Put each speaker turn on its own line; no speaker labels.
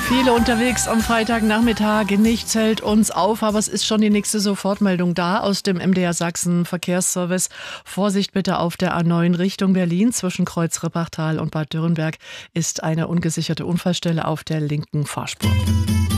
Viele unterwegs am Freitagnachmittag. Nichts hält uns auf, aber es ist schon die nächste Sofortmeldung da aus dem MDR Sachsen Verkehrsservice. Vorsicht bitte auf der A9 Richtung Berlin. Zwischen Kreuz Rippachtal und Bad Dürrenberg ist eine ungesicherte Unfallstelle auf der linken Fahrspur.